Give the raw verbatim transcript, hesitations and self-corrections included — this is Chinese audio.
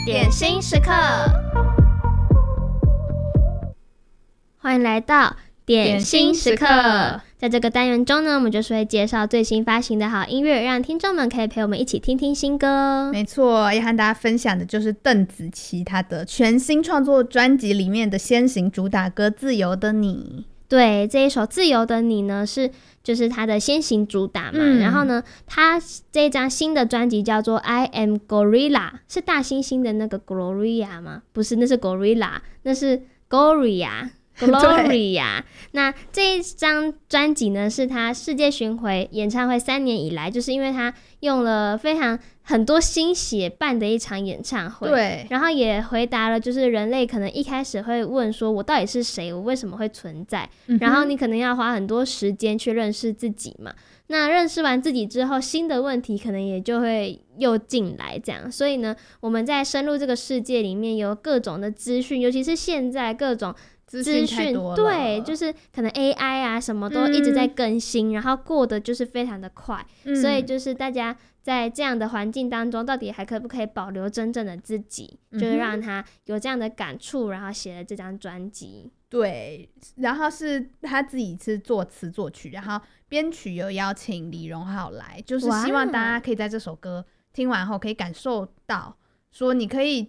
点心时刻，欢迎来到点心时刻。在这个单元中呢，我们就是会介绍最新发行的好音乐，让听众们可以陪我们一起听听新歌。 没错，要和大家分享的就是邓紫棋她的全新创作专辑里面的先行主打歌《自由的你》。 对，这一首《自由的你》呢，是就是他的先行主打嘛、嗯、然后呢他这一张新的专辑叫做 I Am Gorilla， 是大猩猩的那个 Gloria 吗？不是，那是 Gorilla， 那是 Gloria Gloria 那这一张专辑呢是他世界巡回演唱会三年以来，就是因为他用了非常很多心血办的一场演唱会， 对， 然后也回答了就是人类可能一开始会问说我到底是谁，我为什么会存在、嗯、然后你可能要花很多时间去认识自己嘛，那认识完自己之后，新的问题可能也就会又进来这样，所以呢我们在深入这个世界里面有各种的资讯，尤其是现在各种资讯，对，就是可能 A I 啊什么都一直在更新、嗯、然后过得就是非常的快、嗯、所以就是大家在这样的环境当中到底还可不可以保留真正的自己、嗯、就是让他有这样的感触，然后写了这张专辑。 对，然后是他自己是作词作曲，然后编曲有邀请李荣浩来，就是希望大家可以在这首歌听完后可以感受到说你可以